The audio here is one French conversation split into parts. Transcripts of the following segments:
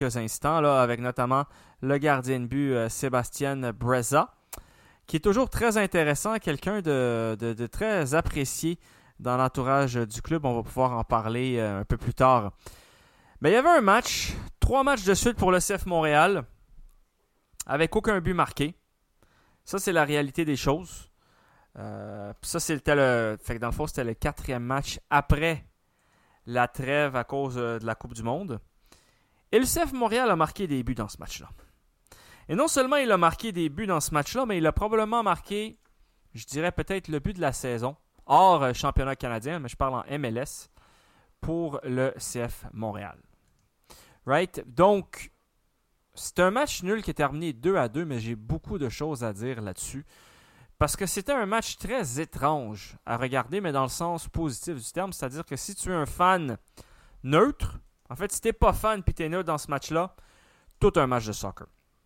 quelques instants, là, avec notamment le gardien de but Sébastien Breza, qui est toujours très intéressant, quelqu'un de très apprécié dans l'entourage du club. On va pouvoir en parler un peu plus tard. Mais il y avait 3 matchs de suite pour le CF Montréal, avec aucun but marqué. Ça, c'est la réalité des choses. Ça, c'était fait que dans le fond, c'était le 4e match après la trêve à cause de la Coupe du Monde. Et le CF Montréal a marqué des buts dans ce match-là. Et non seulement il a marqué des buts dans ce match-là, mais il a probablement marqué, je dirais peut-être le but de la saison, hors championnat canadien, mais je parle en MLS, pour le CF Montréal. Right? Donc, c'est un match nul qui est terminé 2-2, mais j'ai beaucoup de choses à dire là-dessus. Parce que c'était un match très étrange à regarder, mais dans le sens positif du terme. C'est-à-dire que si tu es un fan neutre, en fait, si tu n'es pas fan et tu es neutre dans ce match-là, tout un match de soccer.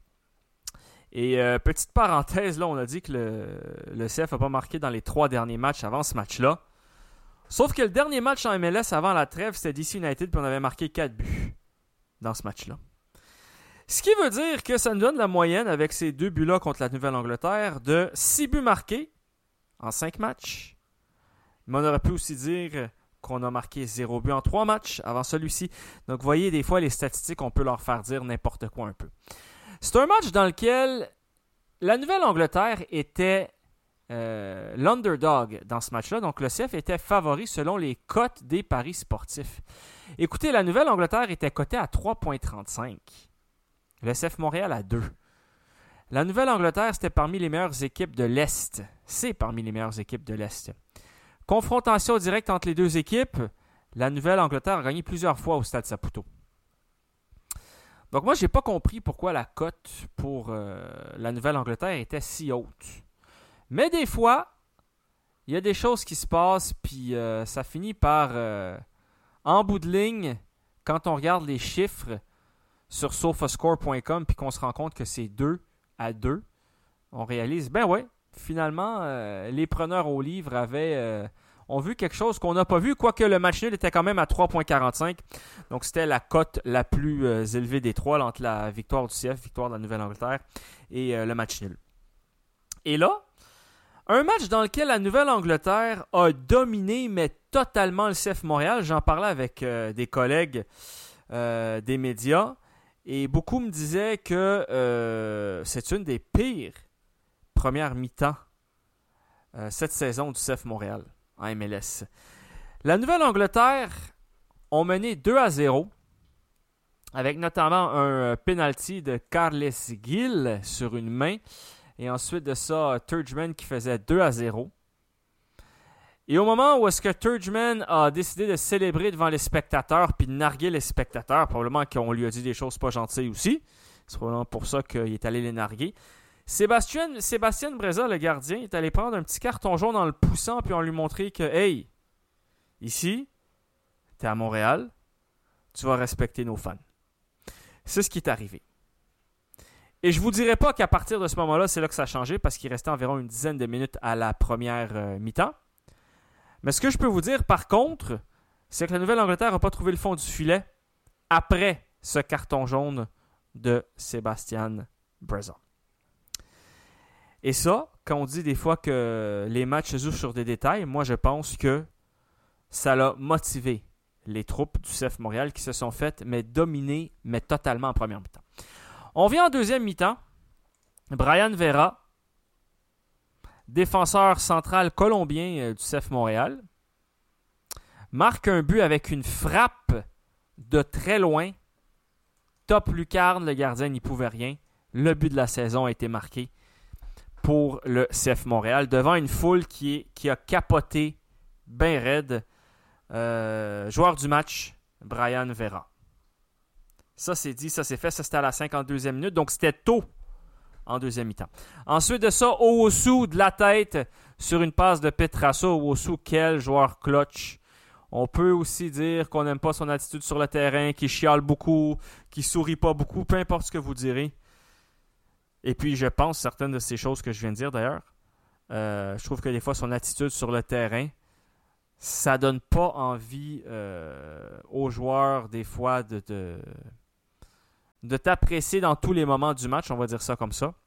Et petite parenthèse, là, on a dit que le CF n'a pas marqué dans les 3 derniers matchs avant ce match-là. Sauf que le dernier match en MLS avant la trêve, c'était DC United, puis on avait marqué 4 buts dans ce match-là. Ce qui veut dire que ça nous donne la moyenne, avec ces 2 buts-là contre la Nouvelle-Angleterre, de 6 buts marqués en 5 matchs. Mais on aurait pu aussi dire qu'on a marqué 0 but en 3 matchs avant celui-ci. Donc, vous voyez, des fois, les statistiques, on peut leur faire dire n'importe quoi un peu. C'est un match dans lequel la Nouvelle-Angleterre était l'underdog dans ce match-là. Donc, le CF était favori selon les cotes des paris sportifs. Écoutez, la Nouvelle-Angleterre était cotée à 3,35. Le CF Montréal à 2. La Nouvelle-Angleterre, c'était parmi les meilleures équipes de l'Est. C'est parmi les meilleures équipes de l'Est. Confrontation directe entre les 2 équipes. La Nouvelle-Angleterre a gagné plusieurs fois au Stade Saputo. Donc moi, je n'ai pas compris pourquoi la cote pour la Nouvelle-Angleterre était si haute. Mais des fois, il y a des choses qui se passent, puis ça finit par, en bout de ligne, quand on regarde les chiffres sur sofascore.com, puis qu'on se rend compte que c'est 2-2, on réalise, ben ouais, finalement, les preneurs au livre ont vu quelque chose qu'on n'a pas vu, quoique le match nul était quand même à 3,45. Donc, c'était la cote la plus élevée des 3 entre la victoire du CF, victoire de la Nouvelle-Angleterre, et le match nul. Et là, un match dans lequel la Nouvelle-Angleterre a dominé, mais totalement le CF Montréal. J'en parlais avec des collègues des médias, et beaucoup me disaient que c'est une des pires premières mi-temps cette saison du CF Montréal en MLS. La Nouvelle-Angleterre ont mené 2-0 avec notamment un penalty de Carles Gil sur une main, et ensuite de ça, Turgeman qui faisait 2-0. Et au moment où est-ce que Turgeman a décidé de célébrer devant les spectateurs puis de narguer les spectateurs, probablement qu'on lui a dit des choses pas gentilles aussi, c'est probablement pour ça qu'il est allé les narguer, Sébastien Breza, le gardien, est allé prendre un petit carton jaune en le poussant puis on lui montrait que, hey, ici, t'es à Montréal, tu vas respecter nos fans. C'est ce qui est arrivé. Et je vous dirai pas qu'à partir de ce moment-là, c'est là que ça a changé, parce qu'il restait environ une dizaine de minutes à la première mi-temps. Mais ce que je peux vous dire, par contre, c'est que la Nouvelle-Angleterre n'a pas trouvé le fond du filet après ce carton jaune de Sébastien Breza. Et ça, quand on dit des fois que les matchs se jouent sur des détails, moi je pense que ça l'a motivé les troupes du CF Montréal qui se sont faites dominer, mais totalement en première mi-temps. On vient en deuxième mi-temps. Brian Vera, défenseur central colombien du CF Montréal, marque un but avec une frappe de très loin. Top lucarne, le gardien n'y pouvait rien. Le but de la saison a été marqué pour le CF Montréal devant une foule qui a capoté bien raide. Joueur du match, Brian Vera. Ça, c'est dit, ça, c'est fait. Ça, c'était à la 52e minute. Donc, c'était tôt en deuxième mi-temps. Ensuite de ça, Owusu de la tête sur une passe de Petrasso. Owusu, quel joueur clutch. On peut aussi dire qu'on n'aime pas son attitude sur le terrain, qu'il chiale beaucoup, qu'il sourit pas beaucoup, peu importe ce que vous direz. Et puis, je pense certaines de ces choses que je viens de dire, d'ailleurs. Je trouve que des fois, son attitude sur le terrain, ça donne pas envie aux joueurs, des fois, de t'apprécier dans tous les moments du match, on va dire ça comme ça.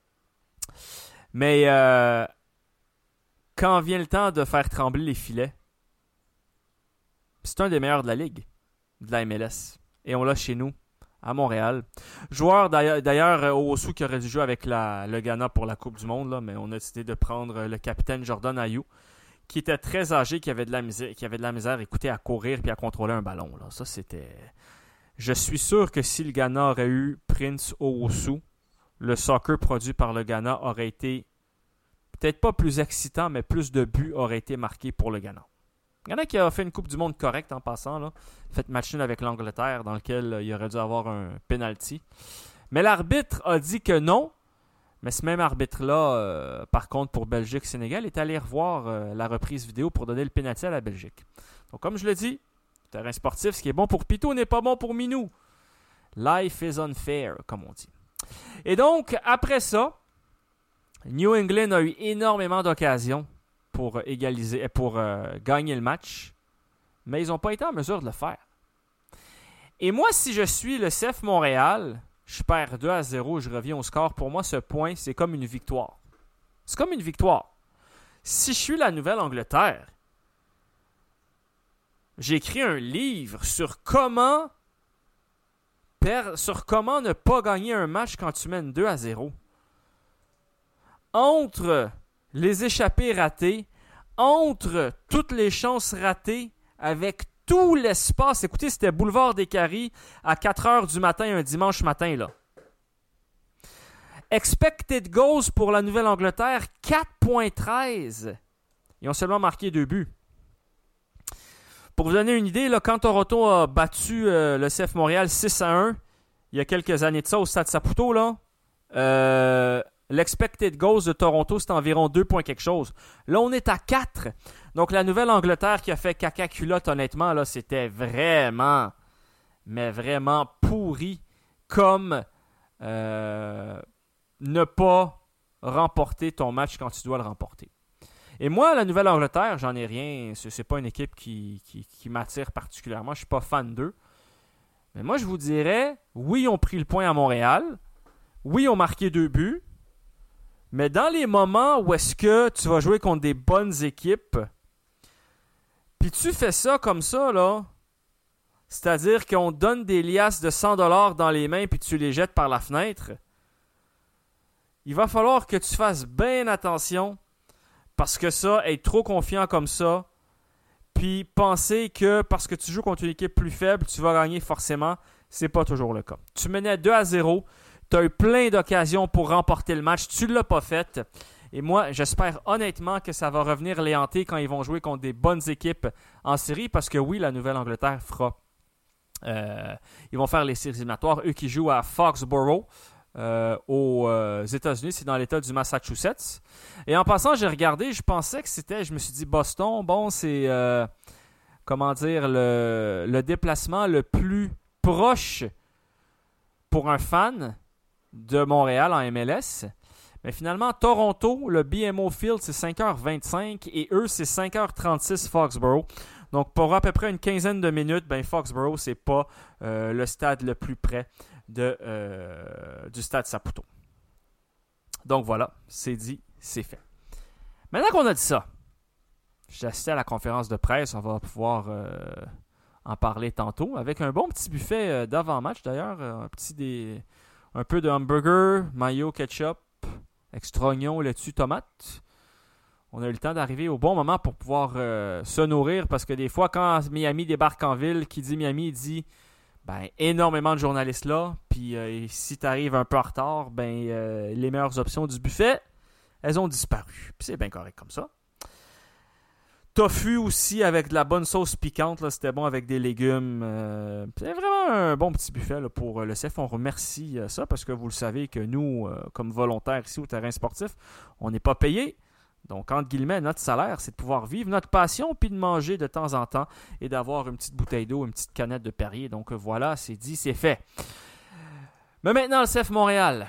Mais quand vient le temps de faire trembler les filets, c'est un des meilleurs de la Ligue, de la MLS. Et on l'a chez nous, à Montréal. Joueur d'ailleurs au Osu qui aurait dû jouer avec le Ghana pour la Coupe du Monde, là, mais on a décidé de prendre le capitaine Jordan Ayew, qui était très âgé, qui avait de la misère écoutez, à courir et à contrôler un ballon. Là. Ça, c'était... Je suis sûr que si le Ghana aurait eu Prince Owusu, le soccer produit par le Ghana aurait été peut-être pas plus excitant, mais plus de buts auraient été marqués pour le Ghana. Le Ghana qui a fait une Coupe du Monde correcte en passant, là. Fait match nul avec l'Angleterre dans lequel il aurait dû avoir un penalty. Mais l'arbitre a dit que non. Mais ce même arbitre-là, par contre, pour Belgique-Sénégal, est allé revoir la reprise vidéo pour donner le pénalty à la Belgique. Donc, comme je le dis, terrain sportif, ce qui est bon pour Pitou n'est pas bon pour Minou. Life is unfair, comme on dit. Et donc, après ça, New England a eu énormément d'occasions pour égaliser, pour gagner le match, mais ils n'ont pas été en mesure de le faire. Et moi, si je suis le CF Montréal, je perds 2-0, je reviens au score. Pour moi, ce point, c'est comme une victoire. C'est comme une victoire. Si je suis la Nouvelle-Angleterre, j'ai écrit un livre sur comment ne pas gagner un match quand tu mènes 2-0. Entre les échappées ratées, entre toutes les chances ratées, avec tout l'espace. Écoutez, c'était Boulevard des Caries à 4h du matin, un dimanche matin, là. Expected goals pour la Nouvelle-Angleterre, 4.13. Ils ont seulement marqué 2 buts. Pour vous donner une idée, là, quand Toronto a battu le CF Montréal 6-1, il y a quelques années de ça au Stade Saputo, là, l'expected goals de Toronto, c'est environ 2 points quelque chose. Là, on est à 4. Donc, la Nouvelle-Angleterre qui a fait caca culotte, honnêtement, là, c'était vraiment, mais vraiment pourri comme ne pas remporter ton match quand tu dois le remporter. Et moi, la Nouvelle-Angleterre, j'en ai rien. C'est pas une équipe qui m'attire particulièrement. Je suis pas fan d'eux. Mais moi, je vous dirais, oui, ils ont pris le point à Montréal. Oui, ils ont marqué 2 buts. Mais dans les moments où est-ce que tu vas jouer contre des bonnes équipes, puis tu fais ça comme ça, là, c'est-à-dire qu'on te donne des liasses de 100$ dans les mains puis tu les jettes par la fenêtre, il va falloir que tu fasses bien attention parce que ça, être trop confiant comme ça, puis penser que parce que tu joues contre une équipe plus faible, tu vas gagner forcément, c'est pas toujours le cas. Tu menais 2-0, tu as eu plein d'occasions pour remporter le match, tu l'as pas fait. Et moi, j'espère honnêtement que ça va revenir les hanter quand ils vont jouer contre des bonnes équipes en série, parce que oui, la Nouvelle-Angleterre fera. Ils vont faire les séries éliminatoires, eux qui jouent à Foxborough. Aux États-Unis, c'est dans l'État du Massachusetts. Et en passant, j'ai regardé, je pensais que c'était, je me suis dit Boston, bon, c'est comment dire, le déplacement le plus proche pour un fan de Montréal en MLS. Mais finalement, Toronto, le BMO Field, c'est 5h25 et eux, c'est 5h36 Foxborough. Donc, pour à peu près une quinzaine de minutes, ben Foxborough, c'est pas le stade le plus près du Stade Saputo. Donc voilà, c'est dit, c'est fait. Maintenant qu'on a dit ça, j'ai assisté à la conférence de presse, on va pouvoir en parler tantôt, avec un bon petit buffet d'avant-match d'ailleurs, un peu de hamburger, mayo, ketchup, extra oignon, laitue, tomate. On a eu le temps d'arriver au bon moment pour pouvoir se nourrir, parce que des fois, quand Miami débarque en ville, qui dit Miami, il dit énormément de journalistes là, puis si tu arrives un peu en retard, les meilleures options du buffet, elles ont disparu. Puis c'est bien correct comme ça. Tofu aussi avec de la bonne sauce piquante, là, c'était bon avec des légumes. C'est vraiment un bon petit buffet là, pour le CF. On remercie ça parce que vous le savez que nous, comme volontaires ici au terrain sportif, on n'est pas payés. Donc, entre guillemets, notre salaire, c'est de pouvoir vivre notre passion puis de manger de temps en temps et d'avoir une petite bouteille d'eau, une petite canette de Perrier. Donc, voilà, c'est dit, c'est fait. Mais maintenant, le CF Montréal.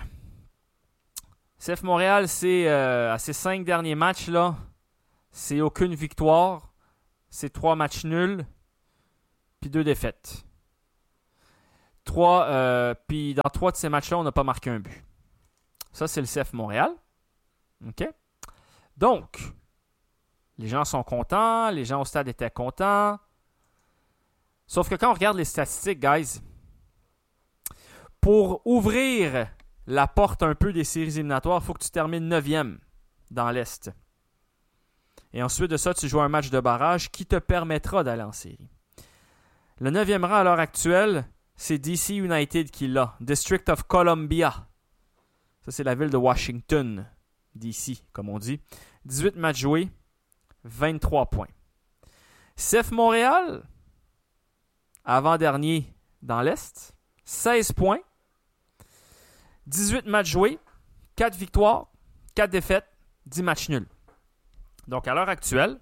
CF Montréal, c'est à ces 5 derniers matchs, là, c'est aucune victoire. C'est 3 matchs nuls puis 2 défaites. Puis dans 3 de ces matchs-là, on n'a pas marqué un but. Ça, c'est le CF Montréal. OK? Donc, les gens sont contents, les gens au stade étaient contents. Sauf que quand on regarde les statistiques, guys, pour ouvrir la porte un peu des séries éliminatoires, il faut que tu termines 9e dans l'Est. Et ensuite de ça, tu joues un match de barrage qui te permettra d'aller en série. Le 9e rang à l'heure actuelle, c'est DC United qui l'a. District of Columbia. Ça, c'est la ville de Washington. DC, comme on dit. 18 matchs joués, 23 points. CF Montréal, avant-dernier dans l'Est, 16 points. 18 matchs joués, 4 victoires, 4 défaites, 10 matchs nuls. Donc, à l'heure actuelle,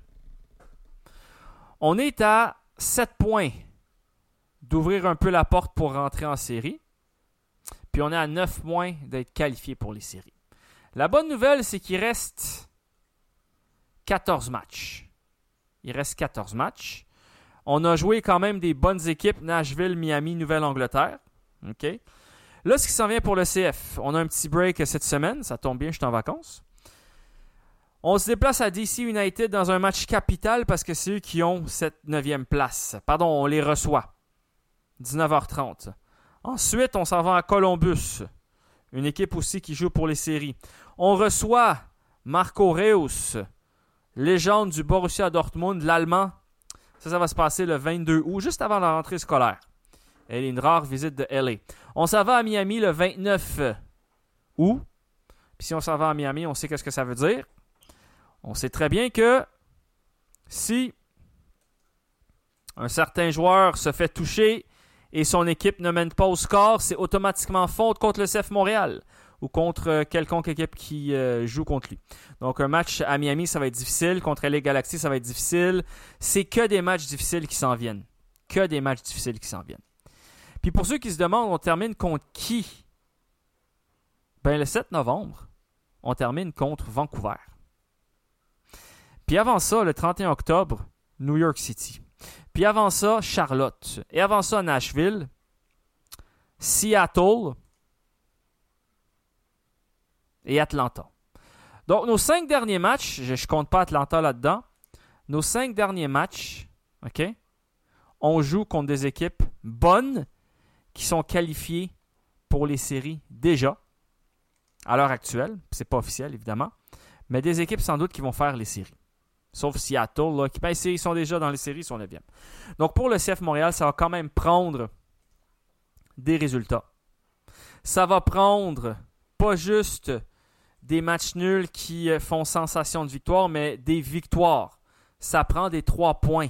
on est à 7 points d'ouvrir un peu la porte pour rentrer en série. Puis, on est à 9 points d'être qualifié pour les séries. La bonne nouvelle, c'est qu'il reste 14 matchs. Il reste 14 matchs. On a joué quand même des bonnes équipes, Nashville, Miami, Nouvelle-Angleterre. OK? Là, ce qui s'en vient pour le CF, on a un petit break cette semaine. Ça tombe bien, je suis en vacances. On se déplace à DC United dans un match capital parce que c'est eux qui ont cette 9e place. Pardon, on les reçoit. 19h30. Ensuite, on s'en va à Columbus. Une équipe aussi qui joue pour les séries. On reçoit Marco Reus, légende du Borussia Dortmund, l'Allemand. Ça va se passer le 22 août, juste avant la rentrée scolaire. Elle est une rare visite de LA. On s'en va à Miami le 29 août. Puis si on s'en va à Miami, on sait qu'est-ce que ça veut dire. On sait très bien que si un certain joueur se fait toucher et son équipe ne mène pas au score, c'est automatiquement faute contre le CF Montréal ou contre quelconque équipe qui joue contre lui. Donc un match à Miami, ça va être difficile. Contre LA Galaxy, ça va être difficile. C'est que des matchs difficiles qui s'en viennent. Que des matchs difficiles qui s'en viennent. Puis pour ceux qui se demandent, on termine contre qui? Ben le 7 novembre, on termine contre Vancouver. Puis avant ça, le 31 octobre, New York City. Puis avant ça, Charlotte. Et avant ça, Nashville, Seattle et Atlanta. Donc, nos 5 derniers matchs, je ne compte pas Atlanta là-dedans, nos 5 derniers matchs, OK, on joue contre des équipes bonnes qui sont qualifiées pour les séries déjà, à l'heure actuelle. C'est pas officiel, évidemment, mais des équipes sans doute qui vont faire les séries. Sauf Seattle, là, qui ils sont déjà dans les séries, ils sont 9e. Donc pour le CF Montréal, ça va quand même prendre des résultats. Ça va prendre pas juste des matchs nuls qui font sensation de victoire, mais des victoires. Ça prend des 3 points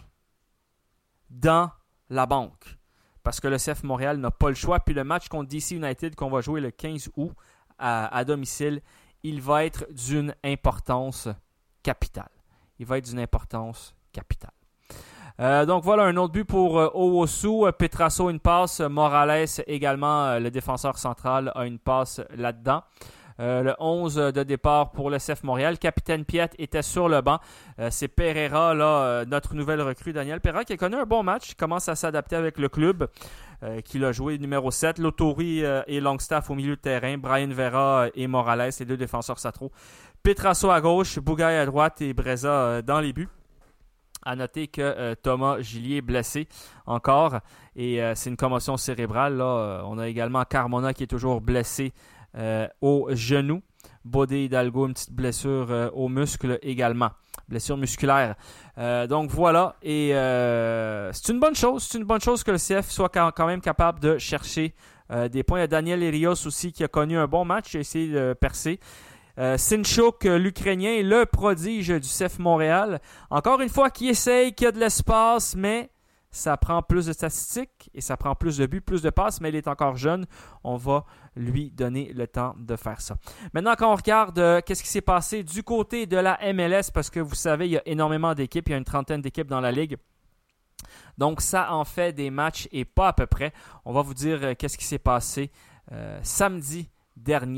dans la banque. Parce que le CF Montréal n'a pas le choix. Puis le match contre DC United qu'on va jouer le 15 août à domicile, il va être d'une importance capitale. Il va être d'une importance capitale. Donc voilà, un autre but pour Owosu. Petrasso, une passe. Morales également, le défenseur central, a une passe là-dedans. Le 11 de départ pour le CF Montréal. Capitaine Piet était sur le banc. C'est Pereira, là, notre nouvelle recrue, Daniel Pereira, qui a connu un bon match. Il commence à s'adapter avec le club, qui a joué numéro 7. Lotori et Longstaff au milieu de terrain. Brian Vera et Morales, les 2 défenseurs centraux. Petrasso à gauche, Bougaï à droite et Breza dans les buts. À noter que Thomas Gillier est blessé encore et c'est une commotion cérébrale. Là. On a également Carmona qui est toujours blessé au genou. Bodé Hidalgo, une petite blessure au muscle également. Blessure musculaire. Donc voilà. Et c'est une bonne chose. C'est une bonne chose que le CF soit quand même capable de chercher des points. Il y a Daniel Erios aussi qui a connu un bon match. Il a essayé de percer. Sinchuk, l'Ukrainien, le prodige du CF Montréal. Encore une fois, qui essaye, qui a de l'espace, mais ça prend plus de statistiques et ça prend plus de buts, plus de passes, mais il est encore jeune. On va lui donner le temps de faire ça. Maintenant, quand on regarde qu'est-ce qui s'est passé du côté de la MLS, parce que vous savez, il y a énormément d'équipes, il y a une trentaine d'équipes dans la Ligue. Donc, ça en fait des matchs et pas à peu près. On va vous dire qu'est-ce qui s'est passé samedi dernier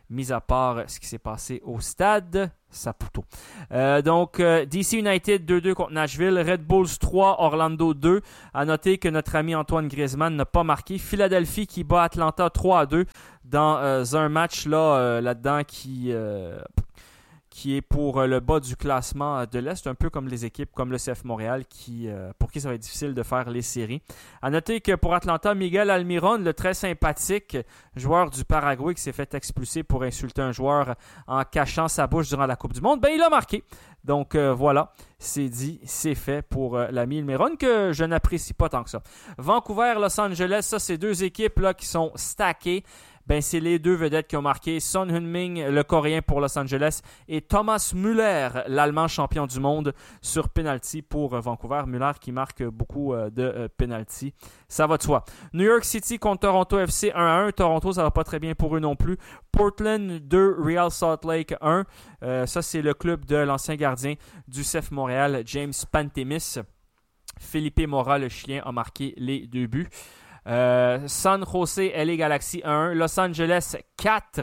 mis à part ce qui s'est passé au stade Saputo. Donc, DC United 2-2 contre Nashville, Red Bulls 3, Orlando 2. À noter que notre ami Antoine Griezmann n'a pas marqué. Philadelphie qui bat Atlanta 3-2 dans un match là-dedans qui est pour le bas du classement de l'Est, un peu comme les équipes comme le CF Montréal pour qui ça va être difficile de faire les séries. À noter que pour Atlanta, Miguel Almiron, le très sympathique joueur du Paraguay qui s'est fait expulser pour insulter un joueur en cachant sa bouche durant la Coupe du Monde, il a marqué. Donc voilà, c'est dit, c'est fait pour l'ami Almiron que je n'apprécie pas tant que ça. Vancouver, Los Angeles, ça c'est deux équipes là, qui sont stackées. C'est les deux vedettes qui ont marqué. Son Heung-min, le Coréen pour Los Angeles, et Thomas Müller, l'Allemand champion du monde, sur penalty pour Vancouver. Müller qui marque beaucoup de penalty. Ça va de soi. New York City contre Toronto FC 1-1. Toronto, ça va pas très bien pour eux non plus. Portland 2, Real Salt Lake 1. Ça, c'est le club de l'ancien gardien du CF Montréal, James Pantemis. Felipe Mora, le chilien, a marqué les 2 buts. San Jose LA Galaxy 1-1, Los Angeles 4,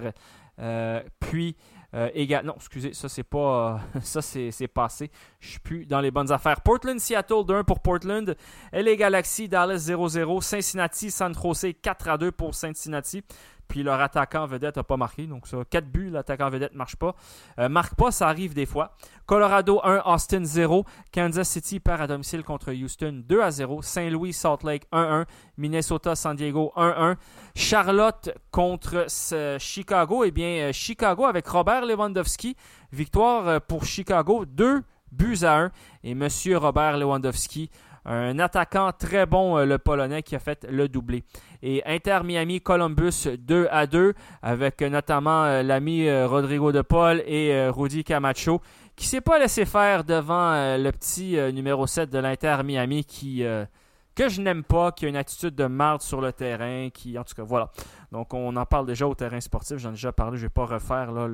non, excusez, ça c'est pas ça c'est passé, je suis plus dans les bonnes affaires. Portland Seattle 2-1 pour Portland, LA Galaxy Dallas 0-0, Cincinnati San Jose 4-2 pour Cincinnati. Puis leur attaquant vedette n'a pas marqué. Donc ça, 4 buts, l'attaquant vedette ne marche pas. Marque pas, ça arrive des fois. Colorado 1, Austin 0. Kansas City perd à domicile contre Houston 2-0. Saint-Louis, Salt Lake 1-1. Minnesota, San Diego 1-1. Charlotte contre Chicago. Chicago avec Robert Lewandowski. Victoire pour Chicago, 2-1. Et M. Robert Lewandowski, un attaquant très bon, le Polonais, qui a fait le doublé. Et Inter Miami Columbus 2-2 avec notamment l'ami Rodrigo de Paul et Rudy Camacho qui ne s'est pas laissé faire devant le petit numéro 7 de l'Inter Miami que je n'aime pas, qui a une attitude de marde sur le terrain, en tout cas, voilà. Donc on en parle déjà au terrain sportif, j'en ai déjà parlé, je ne vais pas refaire là,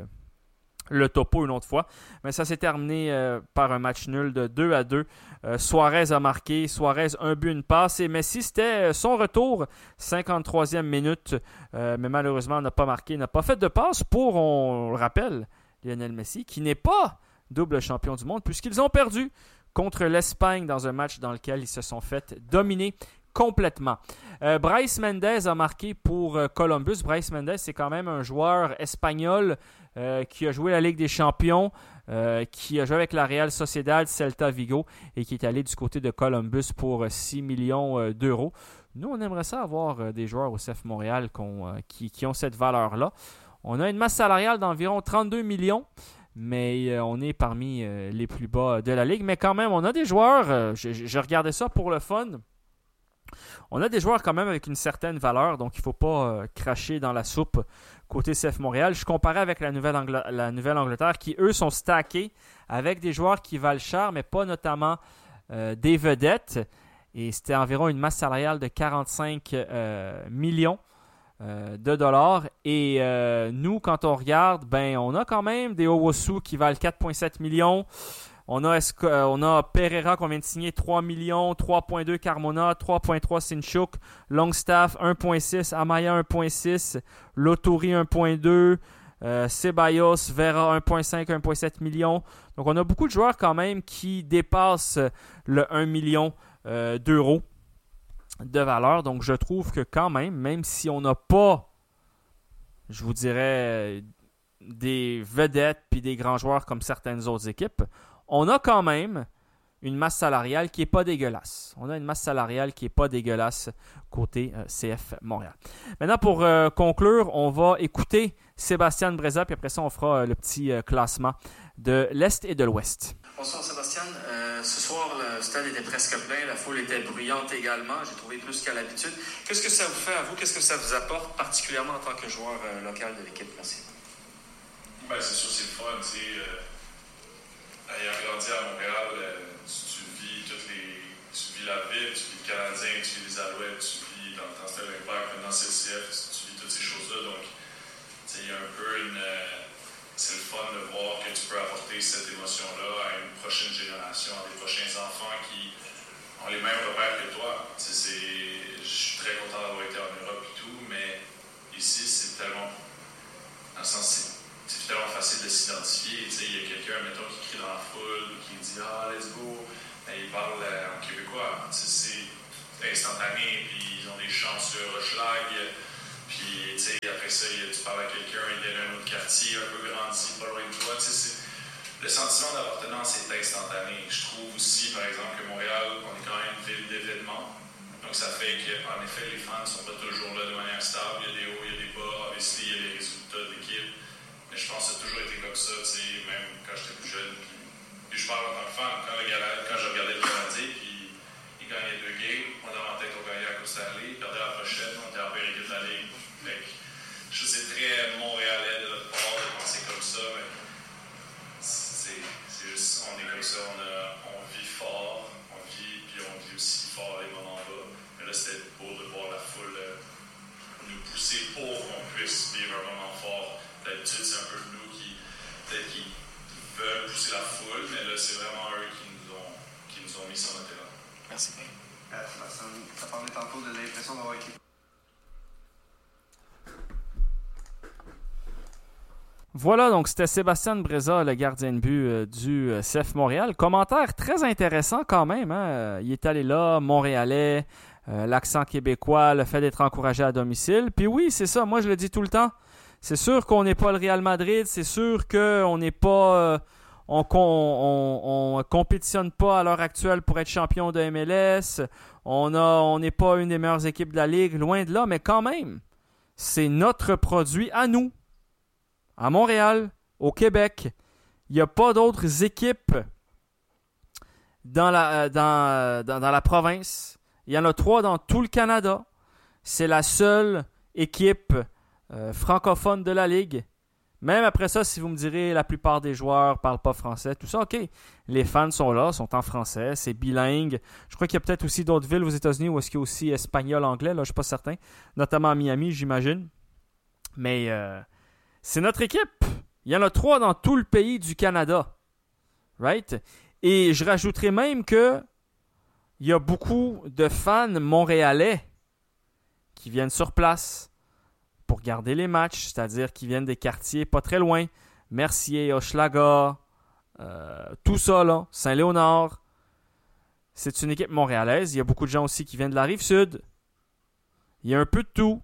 le topo une autre fois. Mais ça s'est terminé par un match nul de 2-2. Suarez a marqué. Suarez, un but, une passe. Et Messi, c'était son retour, 53e minute. Mais malheureusement, n'a pas marqué, n'a pas fait de passe pour, on le rappelle, Lionel Messi, qui n'est pas double champion du monde, puisqu'ils ont perdu contre l'Espagne dans un match dans lequel ils se sont fait dominer complètement. Brais Méndez a marqué pour Columbus. Brais Méndez, c'est quand même un joueur espagnol qui a joué la Ligue des Champions, qui a joué avec la Real Sociedad, Celta Vigo, et qui est allé du côté de Columbus pour 6 millions d'euros. Nous, on aimerait ça avoir des joueurs au CF Montréal qui ont cette valeur-là. On a une masse salariale d'environ 32 millions, mais on est parmi les plus bas de la Ligue. Mais quand même, on a des joueurs, je regardais ça pour le fun. On a des joueurs quand même avec une certaine valeur, donc il ne faut pas cracher dans la soupe côté CF Montréal. Je comparais avec la Nouvelle-Angleterre qui, eux, sont stackés avec des joueurs qui valent cher, mais pas notamment des vedettes. Et c'était environ une masse salariale de 45 millions de dollars. Et nous, quand on regarde, on a quand même des Owosu qui valent 4,7 millions. On a Pereira qu'on vient de signer 3 millions, 3.2 Carmona, 3.3 Sinchuk, Longstaff 1.6, Amaya 1.6, Lotori 1.2, Ceballos, Vera 1.5, 1.7 millions. Donc on a beaucoup de joueurs quand même qui dépassent le 1 million d'euros de valeur. Donc je trouve que quand même si on n'a pas, je vous dirais, des vedettes puis des grands joueurs comme certaines autres équipes, on a quand même une masse salariale qui n'est pas dégueulasse. On a une masse salariale qui n'est pas dégueulasse côté CF Montréal. Maintenant, pour conclure, on va écouter Sébastien Breza, puis après ça, on fera le petit classement de l'Est et de l'Ouest. Bonsoir Sébastien. Ce soir, le stade était presque plein, la foule était bruyante également. J'ai trouvé plus qu'à l'habitude. Qu'est-ce que ça vous fait à vous? Qu'est-ce que ça vous apporte, particulièrement en tant que joueur local de l'équipe? Merci. C'est sûr, c'est le fun. Ayant grandi à Montréal, tu vis la ville, tu vis le Canadien, tu vis les Alouettes, tu vis dans le Transfert Impact, maintenant c'est le CF, tu vis toutes ces choses-là. Donc, il y a un peu c'est le fun de voir que tu peux apporter cette émotion-là à une prochaine génération, à des prochains enfants qui ont les mêmes repères que toi. Je suis très content d'avoir été en Europe et tout, mais ici, c'est tellement. Dans le facile de s'identifier. Il y a quelqu'un, mettons, qui crie dans la foule, qui dit « Ah, let's go ». Il parle en québécois. C'est instantané, puis ils ont des chants sur Hochelag. Puis après ça, tu parles à quelqu'un, il vient d'un autre quartier, un peu grandi, pas loin de toi. Le sentiment d'appartenance est instantané. Je trouve aussi, par exemple, que Montréal, on est quand même une ville d'événements. Donc ça fait qu'en effet, les fans ne sont pas toujours là de manière stable. Il y a des hauts, il y a des bas. Obviously, il y a des résultats de l'équipe. Mais je pense que ça a toujours été comme ça, même quand j'étais plus jeune. Puis je parle en tant que fan. Quand je regardais le Canadien, puis il gagnait 2 games, on avait en tête au gagnant à Costa Rica, il perdait la prochaine, on était en pire équipe de la Ligue. Je sais, c'est très montréalais de notre part de penser comme ça, mais c'est juste, on est comme ça, on vit fort, puis on vit aussi fort les moments bas. Mais là, c'était beau de voir la foule nous pousser pour qu'on puisse vivre un moment fort. D'habitude, c'est un peu nous qui veulent pousser la foule, mais là, c'est vraiment eux qui nous ont mis sur notre élan. Merci. Ça parlait tantôt de l'impression d'avoir été. Voilà, donc c'était Sébastien Breza, le gardien de but du CF Montréal. Commentaire très intéressant quand même. Hein? Il est allé là, montréalais, l'accent québécois, le fait d'être encouragé à domicile. Puis oui, c'est ça, moi je le dis tout le temps. C'est sûr qu'on n'est pas le Real Madrid, c'est sûr qu'on n'est pas... on compétitionne pas à l'heure actuelle pour être champion de MLS. On n'est pas une des meilleures équipes de la Ligue, loin de là, mais quand même, c'est notre produit à nous. À Montréal, au Québec, il n'y a pas d'autres équipes dans la province. Il y en a 3 dans tout le Canada. C'est la seule équipe francophone de la Ligue. Même après ça, si vous me direz la plupart des joueurs ne parlent pas français, tout ça, ok. Les fans sont là, sont en français, c'est bilingue. Je crois qu'il y a peut-être aussi d'autres villes aux États-Unis où est-ce qu'il y a aussi espagnol-anglais, là, je ne suis pas certain. Notamment à Miami, j'imagine. Mais... c'est notre équipe. Il y en a 3 dans tout le pays du Canada. Right? Et je rajouterais même que il y a beaucoup de fans montréalais qui viennent sur place pour regarder les matchs, c'est-à-dire qui viennent des quartiers pas très loin. Mercier, Hochelaga, tout ça, là, Saint-Léonard. C'est une équipe montréalaise. Il y a beaucoup de gens aussi qui viennent de la Rive-Sud. Il y a un peu de tout.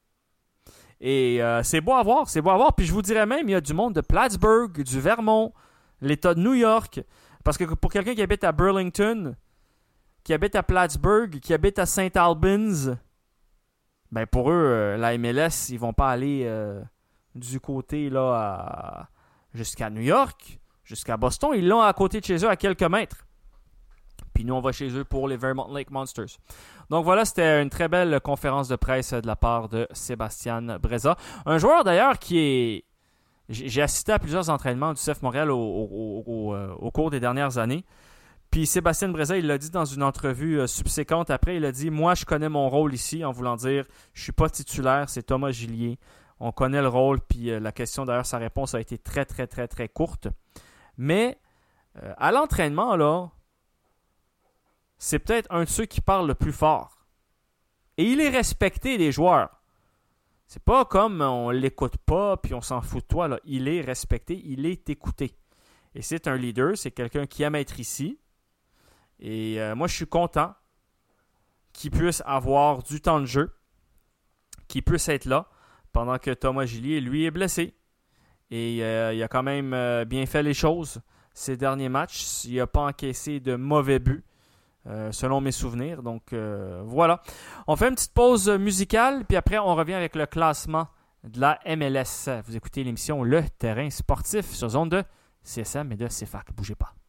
Et c'est beau à voir, c'est beau à voir. Puis je vous dirais même, il y a du monde de Plattsburgh, du Vermont, l'État de New York. Parce que pour quelqu'un qui habite à Burlington, qui habite à Plattsburgh, qui habite à St. Albans, ben pour eux, la MLS, ils vont pas aller du côté là jusqu'à New York, jusqu'à Boston. Ils l'ont à côté de chez eux, à quelques mètres. Puis nous, on va chez eux pour les Vermont Lake Monsters. Donc voilà, c'était une très belle conférence de presse de la part de Sébastien Breza. Un joueur d'ailleurs qui est... J'ai assisté à plusieurs entraînements du CF Montréal au cours des dernières années. Puis Sébastien Breza, il l'a dit dans une entrevue subséquente après, il a dit « Moi, je connais mon rôle ici », en voulant dire « Je ne suis pas titulaire, c'est Thomas Gillier. On connaît le rôle. » Puis la question, d'ailleurs, sa réponse a été très, très, très, très courte. Mais à l'entraînement, là, c'est peut-être un de ceux qui parle le plus fort. Et il est respecté des joueurs. C'est pas comme on l'écoute pas puis on s'en fout de toi. Là. Il est respecté, il est écouté. Et c'est un leader, c'est quelqu'un qui aime être ici. Et moi, je suis content qu'il puisse avoir du temps de jeu, qu'il puisse être là pendant que Thomas Gillier, lui, est blessé. Et il a quand même bien fait les choses ces derniers matchs. Il n'a pas encaissé de mauvais buts. Selon mes souvenirs. Donc voilà. On fait une petite pause musicale, puis après on revient avec le classement de la MLS. Vous écoutez l'émission Le Terrain Sportif sur zone de CSM et de CFAC. Bougez pas.